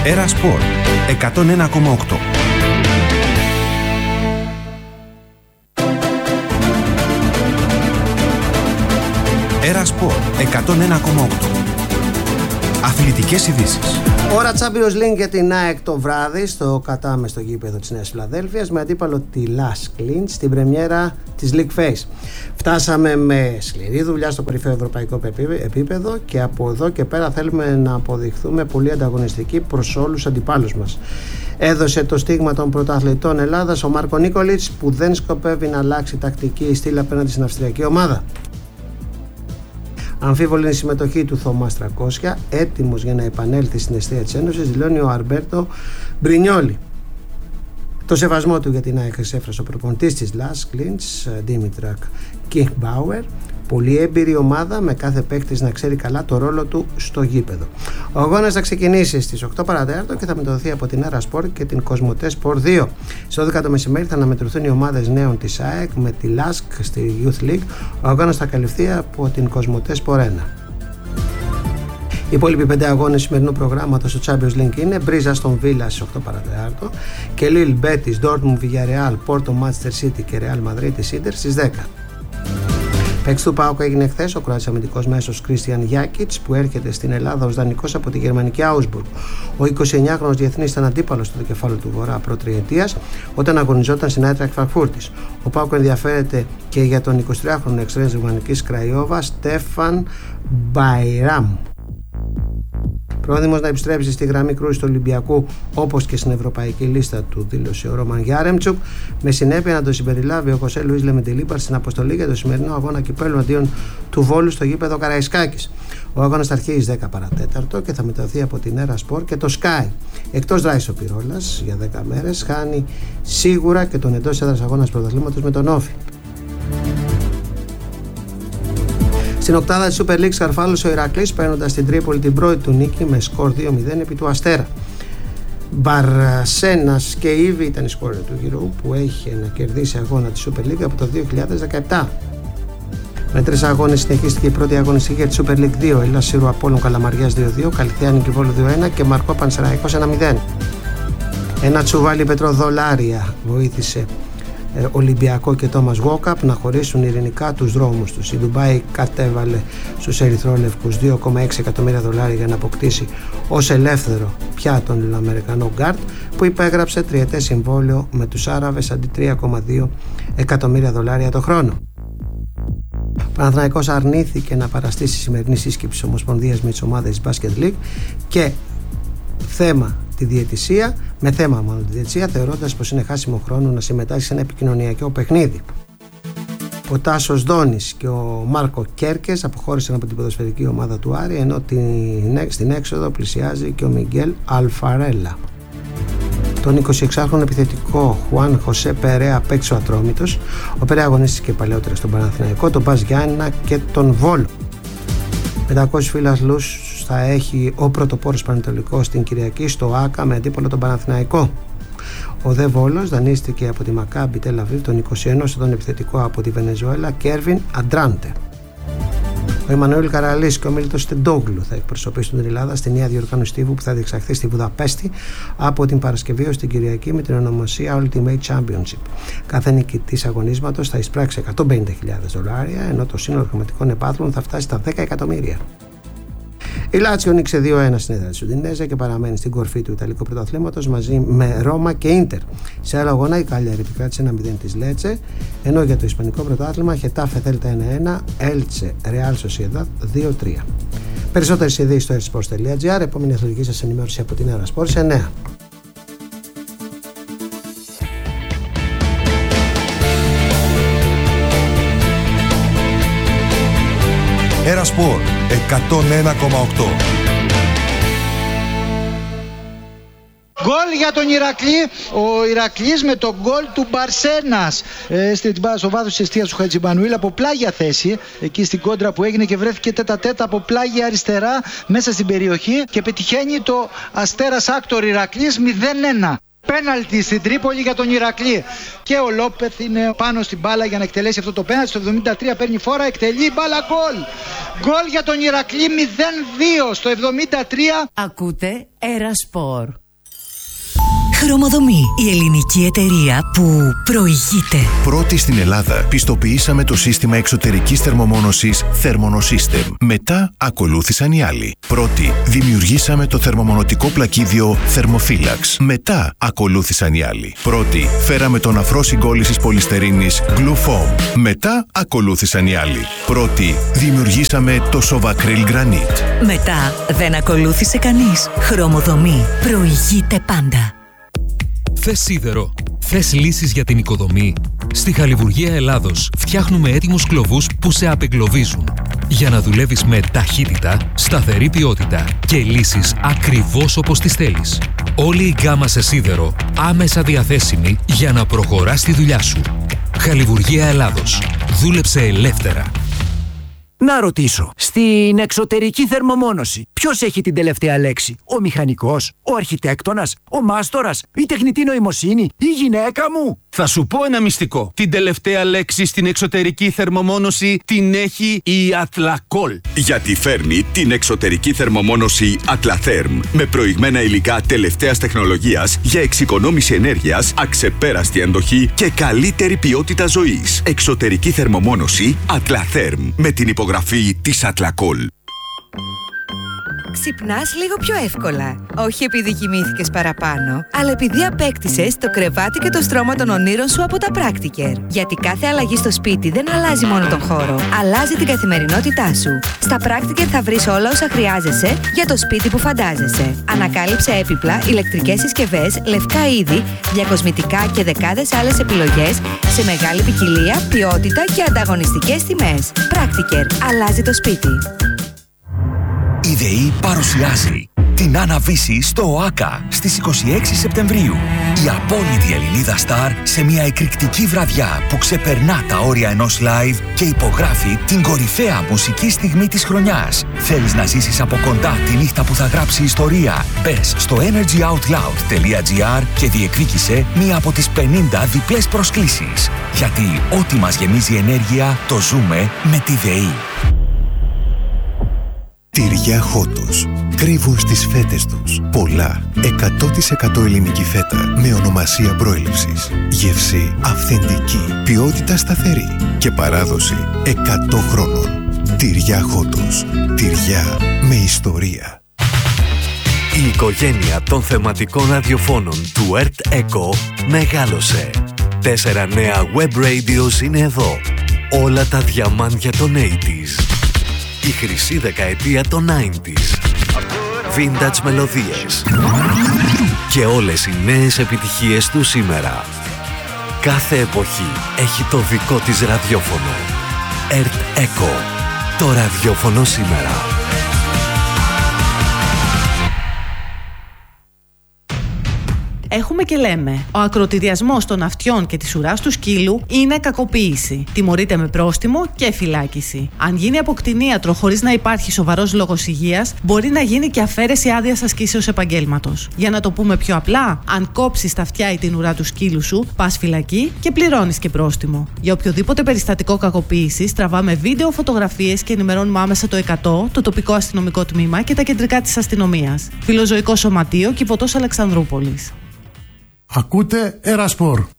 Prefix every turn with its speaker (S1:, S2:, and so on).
S1: Έρα Σπορ 101,8. Έρα Σπορ 101,8. Αθλητικές ειδήσεις.
S2: Ώρα Champions League για την ΑΕΚ το βράδυ στο Κατάμε, στο γήπεδο της Νέας Φιλαδέλφειας, με αντίπαλο τη Lask Linz στην πρεμιέρα της League Phase. Φτάσαμε με σκληρή δουλειά στο κορυφαίο ευρωπαϊκό επίπεδο και από εδώ και πέρα θέλουμε να αποδειχθούμε πολύ ανταγωνιστικοί προς όλους τους αντιπάλους μας. Έδωσε το στίγμα των πρωταθλητών Ελλάδας ο Μάρκο Νίκολιτς, που δεν σκοπεύει να αλλάξει τακτική στήλη απέναντι στην αυστριακή ομάδα. Αμφίβολη είναι η συμμετοχή του Θωμάς Τρακόσια, έτοιμος για να επανέλθει στην εστία της Ένωσης, δηλώνει ο Αρμπέρτο Μπρινιόλι. Το σεβασμό του για την ΑΕΚ εξέφρασε ο προπονητής της Lask Linz, Ντίμητρακ Κιχμπάουερ. Πολύ έμπειρη ομάδα, με κάθε παίκτης να ξέρει καλά το ρόλο του στο γήπεδο. Ο αγώνας θα ξεκινήσει στις 8 παρατέταρτο και θα μεταδοθεί από την Έρα Σπορ και την Κοσμοτέ Sport 2. Στο 12 το μεσημέρι θα αναμετρηθούν οι ομάδες νέων της ΑΕΚ με τη Lask στη Youth League. Ο αγώνας θα καλυφθεί από την Κοσμοτέ Sport 1. Οι υπόλοιποι 5 αγώνες σημερινού προγράμματος στο Champions League είναι Μπρίζα στον Βίλα στις 8 παρατέταρτο και Λίλ Μπέτις, Ντόρτμουντ, Villarreal, Πόρτο, Manchester City και Real Madrid Inter στις 10. Παίκτης του ΠΑΟΚ έγινε χθες ο Κροάτης αμυντικός μέσος Κρίστιαν Γιάκιτς, που έρχεται στην Ελλάδα ως δανεικός από τη γερμανική Augsburg. Ο 29χρονος διεθνής ήταν αντίπαλος στο κεφάλαιο του Βορρά προτριετίας όταν αγωνιζόταν στην Άιντραχτ Φραγκφούρτης. Ο ΠΑΟΚ ενδιαφέρεται και για τον 23χρονο εξτρέμ γερμανικής Κραϊόβα Στέφαν Μπαϊράμ. Πρόθυμος να επιστρέψει στη γραμμή κρούσης του Ολυμπιακού όπως και στην ευρωπαϊκή λίστα του, δήλωσε ο Ρόμαν Γιάρεμτσουκ, με συνέπεια να το συμπεριλάβει ο Χωσέ Λουίς Λεμεντιλίμπαρ στην αποστολή για το σημερινό αγώνα κυπέλλου αντίον του Βόλου στο γήπεδο Καραϊσκάκης. Ο αγώνας θα αρχίσει 10 παρατέταρτο και θα μεταδοθεί από την Έρα Σπορ και το Sky. Εκτός δράσης ο Πυρόλας για 10 μέρες, χάνει σίγουρα και τον εντός έδρας αγώνας πρωταθλήματος με τον Όφη. Στην οκτάδα της Super League σκαρφάλωσε ο Ηρακλής, παίρνοντας στην Τρίπολη την πρώτη του νίκη με σκορ 2-0 επί του Αστέρα. Μπαρσένας και Ήβη ήταν οι σκόρερ του γύρου, που έχει να κερδίσει αγώνα της Super League από το 2017. Με 3 αγώνες συνεχίστηκε η πρώτη αγωνιστική για τη Super League 2. Ελλάς Σύρου Απόλλων Καλαμαριάς 2-2, Καλυθέα Βόλου 2-1 και Μαρκό Πανσεραϊκός 1-0. Ένα τσουβάλι πετροδολάρια βοήθησε Ολυμπιακό και Τόμας Γουόκαπ να χωρίσουν ειρηνικά τους δρόμους τους. Η Ντουμπάι κατέβαλε στους ερυθρόλευκους $2,6 εκατομμύρια για να αποκτήσει ως ελεύθερο πια τον Αμερικανό Γκάρτ, που υπέγραψε τριετές συμβόλαιο με τους Άραβες αντί $3,2 εκατομμύρια το χρόνο. Ο Παναθηναϊκός αρνήθηκε να παραστεί στη σημερινή σύσκεψη της Ομοσπονδίας με τις ομάδες της Basket League και θέμα τη διαιτησία, με θέμα μόνο τη διαιτησία, θεωρώντας πως είναι χάσιμο χρόνο να συμμετάσχει σε ένα επικοινωνιακό παιχνίδι. Ο Τάσος Δόνης και ο Μάρκο Κέρκες αποχώρησαν από την ποδοσφαιρική ομάδα του Άρη, ενώ στην έξοδο πλησιάζει και ο Μιγγέλ Αλφαρέλα. Τον 26χρονο επιθετικό Χουάν Χωσέ Περέα παίξει ο Ατρόμητος. Ο Περέα αγωνίστηκε παλαιότερα στον Παναθηναϊκό, τον Μπας Γιάννηνα και τον Βόλο. 500 φίλαθλους θα έχει ο πρωτοπόρος Πανετολικός στην Κυριακή στο ΆΚΑ με αντίπολο τον Παναθηναϊκό. Ο Δε Βόλος δανείστηκε από τη Μακάμπι Τελ Αβίβ τον 21, τον επιθετικό από τη Βενεζουέλα Κέρβιν Αντράντε. Ο Εμμανουήλ Καραλής και ο Μίλτος Τεντόγλου θα εκπροσωπήσουν την Ελλάδα στη νέα διοργάνωση τύπου που θα διεξαχθεί στη Βουδαπέστη από την Παρασκευή ως την Κυριακή με την ονομασία Ultimate Championship. Κάθε νικητής αγωνίσματος θα εισπράξει $150,000, ενώ το σύνολο χρηματικών επάθλων θα φτάσει στα 10 εκατομμύρια. Η Λάτσιο νίκησε 2-1 στην έδρα της Ουντινέζα και παραμένει στην κορφή του Ιταλικού πρωταθλήματος μαζί με Ρώμα και Ίντερ. Σε άλλο αγώνα η Κάλιαρη επικράτησε 1-0 της Λέτσε, ενώ για το Ισπανικό πρωτάθλημα Χετάφε Δέλτα 1-1, Έλτσε Ρεάλ Σοσιεδάδ 2-3. Περισσότερες ειδήσεις στο ersports.gr. Επόμενη αθλητική σας ενημέρωση από την Έρα Σπορ σε 9.
S1: Έρα Σπορ 101,8.
S3: Γκολ για τον Ηρακλή. Ο Ηρακλής με τον γκολ του Μπαρσένας στο βάθος της εστίας του Χατζημανουήλ από πλάγια θέση, εκεί στην κόντρα που έγινε και βρέθηκε τέτα-τέτα από πλάγια αριστερά μέσα στην περιοχή και πετυχαίνει το Αστέρας Άκτορ Ηρακλής 0-1. πέναλτι στην Τρίπολη για τον Ηρακλή. Και ο Λόπεθ είναι πάνω στην μπάλα για να εκτελέσει αυτό το πέναλτι. Στο 73 παίρνει φόρα, εκτελεί, μπάλα, γκολ. Γκολ για τον Ηρακλή 0-2 στο 73.
S4: Ακούτε Ερασπορ. Χρωμοδομή, η ελληνική εταιρεία που προηγείται.
S5: Πρώτη στην Ελλάδα πιστοποιήσαμε το σύστημα εξωτερικής θερμομόνωσης Thermonosystem. Μετά ακολούθησαν οι άλλοι. Πρώτη δημιουργήσαμε το θερμομονωτικό πλακίδιο Thermophilax. Μετά ακολούθησαν οι άλλοι. Πρώτη φέραμε τον αφρό συγκόλλησης πολυστερίνης Glufoam. Μετά ακολούθησαν οι άλλοι. Πρώτη δημιουργήσαμε το Sovacryl Granite.
S4: Μετά δεν ακολούθησε κανείς. Χρωμοδομή, προηγείται πάντα.
S6: Θες σίδερο? Θες λύσεις για την οικοδομή? Στη Χαλιβουργία Ελλάδος φτιάχνουμε έτοιμους κλωβούς που σε απεγκλωβίζουν. Για να δουλεύεις με ταχύτητα, σταθερή ποιότητα και λύσεις ακριβώς όπως τις θέλεις. Όλη η γκάμα σε σίδερο άμεσα διαθέσιμη για να προχωράς τη δουλειά σου. Χαλιβουργία Ελλάδος. Δούλεψε ελεύθερα.
S7: Να ρωτήσω, στην εξωτερική θερμομόνωση, ποιος έχει την τελευταία λέξη? Ο μηχανικός, ο αρχιτέκτονας, ο μάστορας, η τεχνητή νοημοσύνη, η γυναίκα μου?
S8: Θα σου πω ένα μυστικό. Την τελευταία λέξη στην εξωτερική θερμομόνωση την έχει η Atlacool.
S9: Γιατί φέρνει την εξωτερική θερμομόνωση Atlatherm με προηγμένα υλικά τελευταίας τεχνολογίας για εξοικονόμηση ενέργειας, αξεπέραστη αντοχή και καλύτερη ποιότητα ζωής. Εξωτερική θερμομόνωση Atlatherm με την υπογραφή της Atlacool.
S10: Ξυπνάς λίγο πιο εύκολα. Όχι επειδή κοιμήθηκες παραπάνω, αλλά επειδή απέκτησες το κρεβάτι και το στρώμα των ονείρων σου από τα Practiker. Γιατί κάθε αλλαγή στο σπίτι δεν αλλάζει μόνο τον χώρο, αλλάζει την καθημερινότητά σου. Στα Practiker θα βρεις όλα όσα χρειάζεσαι για το σπίτι που φαντάζεσαι. Ανακάλυψε έπιπλα, ηλεκτρικές συσκευές, λευκά είδη, διακοσμητικά και δεκάδες άλλες επιλογές σε μεγάλη ποικιλία, ποιότητα και ανταγωνιστικές τιμές. Practiker. Αλλάζει το σπίτι.
S11: Η ΔΕΗ παρουσιάζει την Αναβίση στο ΟΑΚΑ στις 26 Σεπτεμβρίου. Η απόλυτη Ελληνίδα στάρ σε μια εκρηκτική βραδιά που ξεπερνά τα όρια ενός live και υπογράφει την κορυφαία μουσική στιγμή της χρονιάς. Θέλεις να ζήσεις από κοντά τη νύχτα που θα γράψει ιστορία? Μπες στο energyoutloud.gr και διεκδίκησε μία από τις 50 διπλές προσκλήσεις. Γιατί ό,τι μας γεμίζει ενέργεια το ζούμε με τη ΔΕΗ.
S5: Τυριά Χότος. Κρύβουν στις φέτες τους πολλά 100% ελληνική φέτα με ονομασία προέλευσης. Γεύση αυθεντική, ποιότητα σταθερή και παράδοση 100 χρόνων. Τυριά Χότος. Τυριά με ιστορία.
S12: Η οικογένεια των θεματικών ραδιοφώνων του Earth Echo μεγάλωσε. 4 νέα web radios είναι εδώ. Όλα τα διαμάντια των 80s. Η χρυσή δεκαετία των 90s. Vintage μελωδίες. Και όλες οι νέες επιτυχίες του σήμερα. Κάθε εποχή έχει το δικό της ραδιόφωνο. Earth Echo. Το ραδιόφωνο σήμερα.
S13: Έχουμε και λέμε. Ο ακροτηριασμός των αυτιών και της ουράς του σκύλου είναι κακοποίηση. Τιμωρείται με πρόστιμο και φυλάκιση. Αν γίνει από κτηνίατρο χωρίς να υπάρχει σοβαρός λόγος υγείας, μπορεί να γίνει και αφαίρεση άδειας ασκήσεως επαγγέλματος. Για να το πούμε πιο απλά, αν κόψεις τα αυτιά ή την ουρά του σκύλου σου, πας φυλακή και πληρώνεις και πρόστιμο. Για οποιοδήποτε περιστατικό κακοποίησης, τραβάμε βίντεο, φωτογραφίες και ενημερώνουμε άμεσα το 100, το τοπικό αστυνομικό τμήμα και τα κεντρικά της αστυνομίας. Φιλοζωικό Σωματείο, Κηποτός Αλεξανδρούπολης.
S14: Ακούτε Ερασπορ.